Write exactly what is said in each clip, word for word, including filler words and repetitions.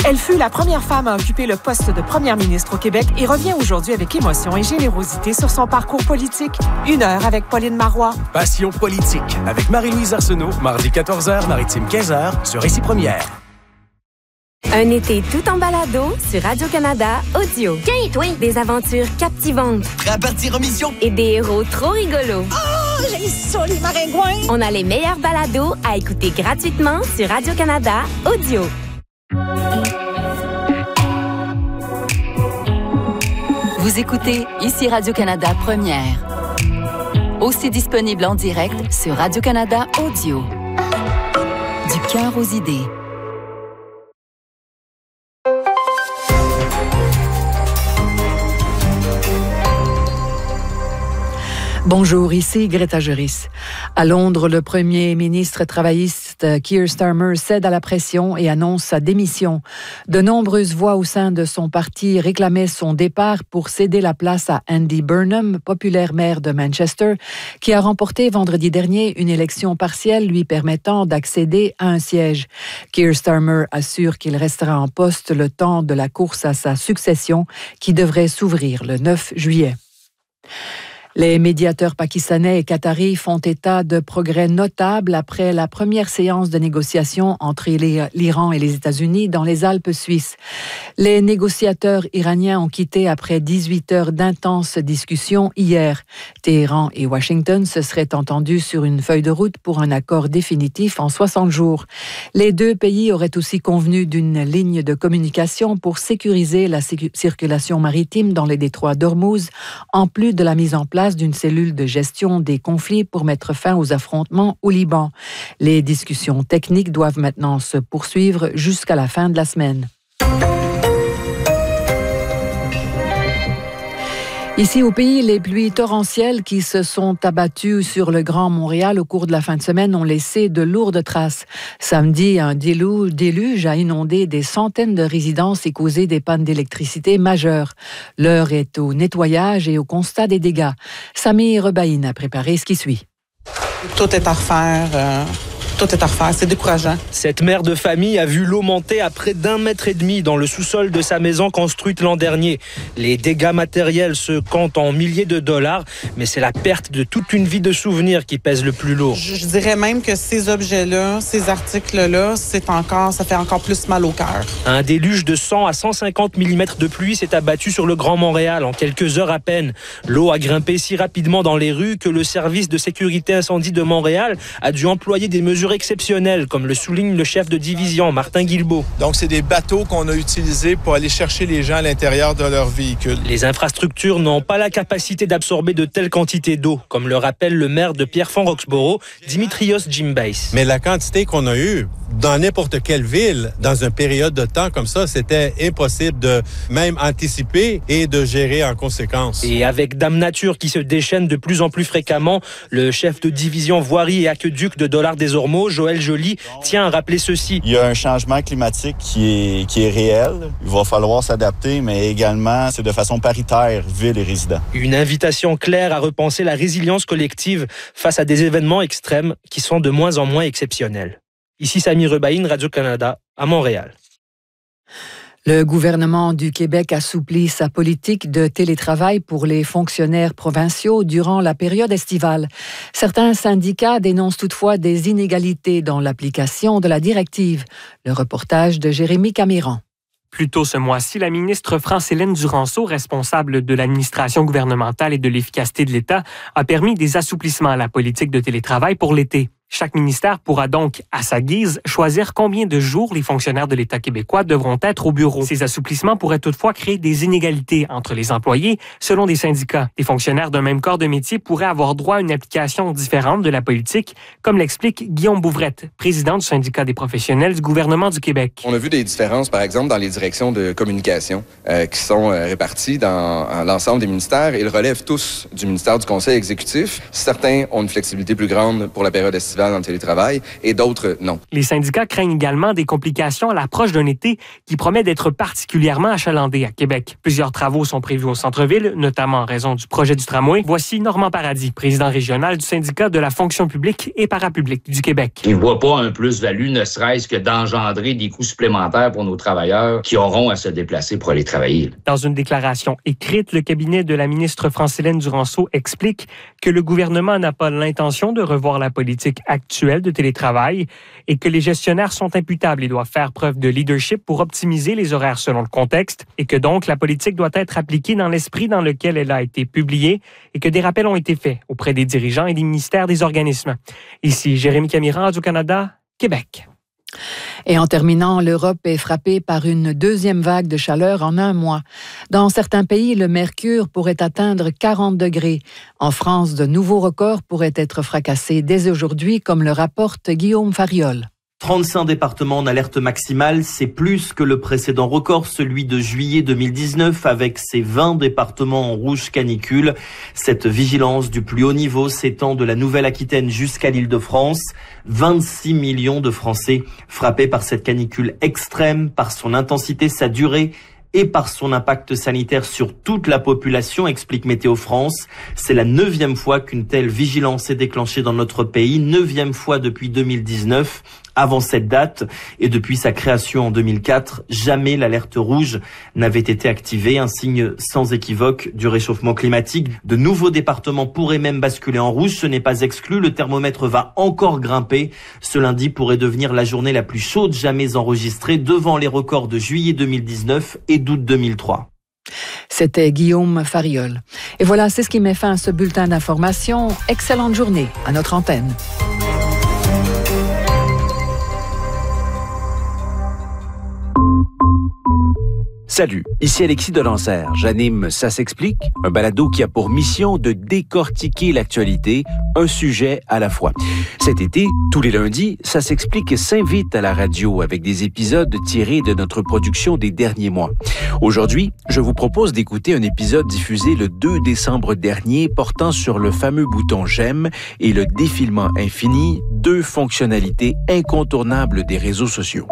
Elle fut la première femme à occuper le poste de première ministre au Québec et revient aujourd'hui avec émotion et générosité sur son parcours politique. Une heure avec Pauline Marois. Passion politique avec Marie-Louise Arsenault, mardi quatorze heures, Maritime quinze heures, sur Récit Première. Un été tout en balado sur Radio-Canada Audio. Tiens, toi! Des aventures captivantes. Prêt à partir en mission? Et des héros trop rigolos. Oh, j'ai ça, les maringouins! On a les meilleurs balados à écouter gratuitement sur Radio-Canada Audio. Vous écoutez ici Radio-Canada Première. Aussi disponible en direct sur Radio-Canada Audio. Du cœur aux idées. Bonjour, ici Greta Juris. À Londres, le premier ministre travailliste Keir Starmer cède à la pression et annonce sa démission. De nombreuses voix au sein de son parti réclamaient son départ pour céder la place à Andy Burnham, populaire maire de Manchester, qui a remporté vendredi dernier une élection partielle lui permettant d'accéder à un siège. Keir Starmer assure qu'il restera en poste le temps de la course à sa succession qui devrait s'ouvrir le neuf juillet. Les médiateurs pakistanais et qataris font état de progrès notables après la première séance de négociation entre l'Iran et les États-Unis dans les Alpes suisses. Les négociateurs iraniens ont quitté après dix-huit heures d'intenses discussions hier. Téhéran et Washington se seraient entendus sur une feuille de route pour un accord définitif en soixante jours. Les deux pays auraient aussi convenu d'une ligne de communication pour sécuriser la circulation maritime dans les détroits d'Ormuz, en plus de la mise en place d'une cellule de gestion des conflits pour mettre fin aux affrontements au Liban. Les discussions techniques doivent maintenant se poursuivre jusqu'à la fin de la semaine. Ici au pays, les pluies torrentielles qui se sont abattues sur le Grand Montréal au cours de la fin de semaine ont laissé de lourdes traces. Samedi, un déluge a inondé des centaines de résidences et causé des pannes d'électricité majeures. L'heure est au nettoyage et au constat des dégâts. Samy Rebaïn a préparé ce qui suit. Tout est à refaire. Euh... Tout est à refaire, c'est décourageant. Cette mère de famille a vu l'eau monter à près d'un mètre et demi dans le sous-sol de sa maison construite l'an dernier. Les dégâts matériels se comptent en milliers de dollars, mais c'est la perte de toute une vie de souvenirs qui pèse le plus lourd. Je, je dirais même que ces objets-là, ces articles-là, c'est encore, ça fait encore plus mal au cœur. Un déluge de cent à cent cinquante millimètres de pluie s'est abattu sur le Grand Montréal en quelques heures à peine. L'eau a grimpé si rapidement dans les rues que le service de sécurité incendie de Montréal a dû employer des mesures exceptionnelles, comme le souligne le chef de division, Martin Guilbeault. Donc, c'est des bateaux qu'on a utilisés pour aller chercher les gens à l'intérieur de leur véhicule. Les infrastructures n'ont pas la capacité d'absorber de telles quantités d'eau, comme le rappelle le maire de Pierrefonds-Roxboro, Dimitrios Gimbais. Mais la quantité qu'on a eue, dans n'importe quelle ville, dans une période de temps comme ça, c'était impossible de même anticiper et de gérer en conséquence. Et avec Dame Nature qui se déchaîne de plus en plus fréquemment, le chef de division voirie et aqueduc de Dollard des Ormeaux, Joël Joly, tient à rappeler ceci. Il y a un changement climatique qui est, qui est réel. Il va falloir s'adapter, mais également, c'est de façon paritaire, ville et résidents. Une invitation claire à repenser la résilience collective face à des événements extrêmes qui sont de moins en moins exceptionnels. Ici Samy Rebaïn, Radio-Canada, à Montréal. Le gouvernement du Québec assouplit sa politique de télétravail pour les fonctionnaires provinciaux durant la période estivale. Certains syndicats dénoncent toutefois des inégalités dans l'application de la directive. Le reportage de Jérémy Caméran. Plus tôt ce mois-ci, la ministre France-Hélène Duranceau, responsable de l'administration gouvernementale et de l'efficacité de l'État, a permis des assouplissements à la politique de télétravail pour l'été. Chaque ministère pourra donc, à sa guise, choisir combien de jours les fonctionnaires de l'État québécois devront être au bureau. Ces assouplissements pourraient toutefois créer des inégalités entre les employés, selon des syndicats. Les fonctionnaires d'un même corps de métier pourraient avoir droit à une application différente de la politique, comme l'explique Guillaume Bouvrette, président du syndicat des professionnels du gouvernement du Québec. On a vu des différences, par exemple, dans les directions de communication euh, qui sont euh, réparties dans l'ensemble des ministères. Ils relèvent tous du ministère du Conseil exécutif. Certains ont une flexibilité plus grande pour la période estivale populaire dans le télétravail et d'autres, non. Les syndicats craignent également des complications à l'approche d'un été qui promet d'être particulièrement achalandé à Québec. Plusieurs travaux sont prévus au centre-ville, notamment en raison du projet du tramway. Voici Normand Paradis, président régional du syndicat de la fonction publique et parapublique du Québec. Ils ne voient pas un plus-value, ne serait-ce que d'engendrer des coûts supplémentaires pour nos travailleurs qui auront à se déplacer pour aller travailler. Dans une déclaration écrite, le cabinet de la ministre Francilène Duranceau explique que le gouvernement n'a pas l'intention de revoir la politique actuelle de télétravail et que les gestionnaires sont imputables et doivent faire preuve de leadership pour optimiser les horaires selon le contexte et que donc la politique doit être appliquée dans l'esprit dans lequel elle a été publiée et que des rappels ont été faits auprès des dirigeants et des ministères des organismes. Ici Jérémy Camiran, Radio-Canada, Québec. Et en terminant, l'Europe est frappée par une deuxième vague de chaleur en un mois. Dans certains pays, le mercure pourrait atteindre quarante degrés. En France, de nouveaux records pourraient être fracassés dès aujourd'hui, comme le rapporte Guillaume Fariol. trente-cinq départements en alerte maximale, c'est plus que le précédent record, celui de juillet deux mille dix-neuf, avec ses vingt départements en rouge canicule. Cette vigilance du plus haut niveau s'étend de la Nouvelle-Aquitaine jusqu'à l'Île-de-France. vingt-six millions de Français frappés par cette canicule extrême, par son intensité, sa durée et par son impact sanitaire sur toute la population, explique Météo France. C'est la neuvième fois qu'une telle vigilance est déclenchée dans notre pays, neuvième fois depuis deux mille dix-neuf. Avant cette date, et depuis sa création en deux mille quatre, jamais l'alerte rouge n'avait été activée, un signe sans équivoque du réchauffement climatique. De nouveaux départements pourraient même basculer en rouge, ce n'est pas exclu, le thermomètre va encore grimper. Ce lundi pourrait devenir la journée la plus chaude jamais enregistrée, devant les records de juillet deux mille dix-neuf et d'août deux mille trois. C'était Guillaume Fariol. Et voilà, c'est ce qui met fin à ce bulletin d'information. Excellente journée à notre antenne. Salut, ici Alexis Delancer. J'anime Ça s'explique, un balado qui a pour mission de décortiquer l'actualité, un sujet à la fois. Cet été, tous les lundis, Ça s'explique s'invite à la radio avec des épisodes tirés de notre production des derniers mois. Aujourd'hui, je vous propose d'écouter un épisode diffusé le deux décembre dernier portant sur le fameux bouton J'aime et le défilement infini, deux fonctionnalités incontournables des réseaux sociaux.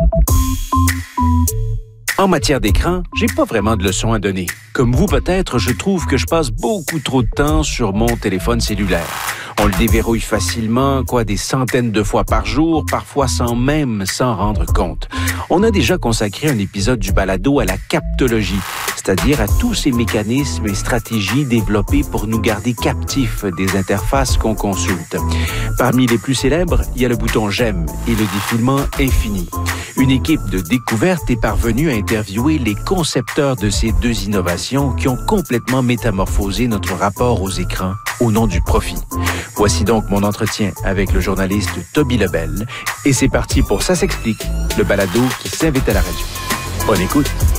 En matière d'écran, j'ai pas vraiment de leçons à donner. Comme vous peut-être, je trouve que je passe beaucoup trop de temps sur mon téléphone cellulaire. On le déverrouille facilement, quoi, des centaines de fois par jour, parfois sans même s'en rendre compte. On a déjà consacré un épisode du balado à la captologie, c'est-à-dire à tous ces mécanismes et stratégies développés pour nous garder captifs des interfaces qu'on consulte. Parmi les plus célèbres, il y a le bouton J'aime et le défilement infini. Une équipe de découverte est parvenue à interviewer les concepteurs de ces deux innovations qui ont complètement métamorphosé notre rapport aux écrans au nom du profit. Voici donc mon entretien avec le journaliste Toby Lebel. Et c'est parti pour Ça s'explique, le balado qui s'invite à la radio. Bonne écoute.